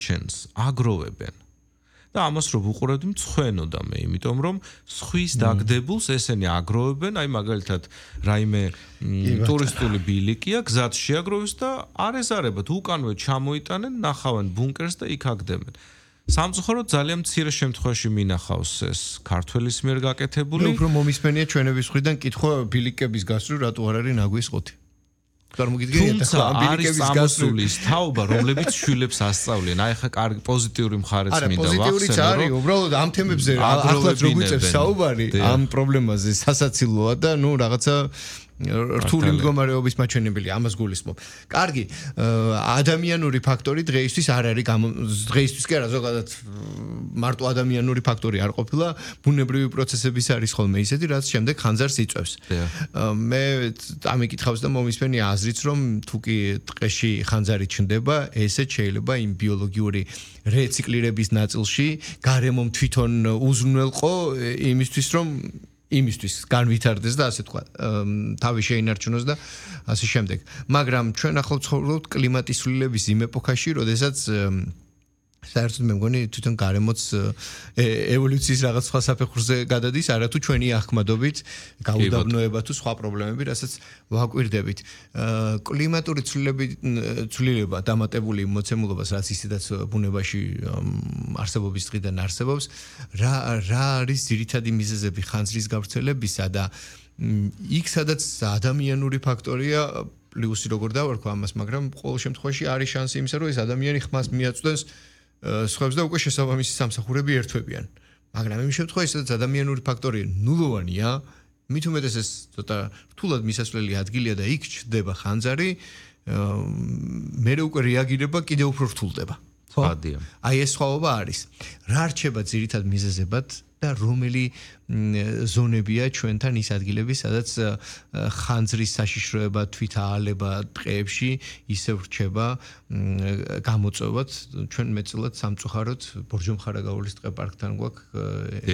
ჩენს აგროვებენ. და ამას რო ვუყურებდი მწვენოდა მე, იმიტომ რომ სხვის დაგდებულს ესენი აგროვებენ, აი მაგალითად რაიმე ტურისტული ბილიკია, გზად შეაგროვეს და არ ეზარებათ, უკანვე ჩამოიტანენ, ნახავენ ბუნკერს და იქ აგდებენ. სამწუხაროდ ძალიან მცირე შემთხვევაში მინახავს ეს ქართველის მიერ გაკეთებული. უფრო მომისმენია ჩვენების მხრიდან კითხვა ბილიკების გასწვრივ რატო არ არის ნაგვის ყუთი. თუმცა არის წამოსული ის თაობა, რომლებიც შვილებს ასწავლიან. აი ხა კარგი პოზიტიური მხარეც მინდა ვახსენო. პოზიტიურიც არის, უბრალოდ ამ თემებზე ახლაც რო გვიწევს საუბარი, ამ პრობლემაზე სასაცილოა და ნუ რაღაცა რთული მდგომარეობის მაჩვენებელი, ამას გულისხმობ. კარგი, ადამიანური ფაქტორი დღეისთვის არ არის, დღეისთვის კი არა, ზოგადად მარტო ადამიანური ფაქტორი არ ყოფილა, ბუნებრივი პროცესების არის ხოლმე ისეთი, რაც შემდეგ ხანძარს იწვევს. მე ამიკითხავს და მომისმენი აზრიც, რომ თუ კი ტყეში ხანძარი ჩნდება, ესეც შეიძლება იმ ბიოლოგიური რეციკლირების ნაწილში გარემომ თვითონ უზრუნველყო იმისთვის, რომ იმისთვის განვითარდეს და ასე თქვა, თავი შეინარჩუნოს და ასე შემდეგ. მაგრამ ჩვენ ახლა ვცხოვრობთ კლიმატის ცვლილების იმ ეპოქაში, როდესაც საერთოდ მე მგონი თვითონ გარემოც ევოლუციის რაღაც სხვა საფეხურზე გადადის, არათუ ჩვენი ახმადობით, გაუდაბნოება თუ სხვა პრობლემები, რასაც ვაკვირდებით. კლიმატური ცვლილება დამატებული მოცემულობას, რაც ისედაც ბუნებაში არსებობის დღიდან არსებობს, რა არის ძირითადი მიზეზები ხანძრის გავრცელებისა და იქ სადაც ადამიანური ფაქტორია პლუსი როგორ დავარქვა ამას, მაგრამ ყოველ შემთხვევაში არის შანსი იმისა, რომ ეს ადამიანი ხმას მიაწვდენს სხვებს და უკვე შესაბამისი სამსახურები ერთვებიან. მაგრამ იმ შემთხვევაში, სადაც ადამიანური ფაქტორი ნულოვანია, მით უმეტეს ეს ცოტა რთულად მისასვლელი ადგილია და იქ ჩდება ხანძარი, მერე უკვე რეაგირება კიდევ უფრო რთულდება. ხო? აი ეს სხვაობა არის. რა რჩება ძირითად მიზეზებად და რომელი ზონებია ჩვენთან ის ადგილები, სადაც ხანძრის საშიშროება, თვითაალება ტყეებში ისევ რჩება გამოწვევად. ჩვენ მეტწილად სამწუხაროდ ბორჯომხარაგაულის ტყეპარკთან გვაქვს